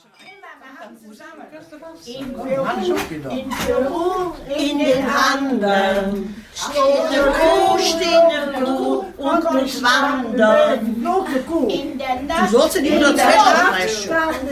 In den Handen steht eine Kuh und muss wandern. Du sollst die nur dazwischen.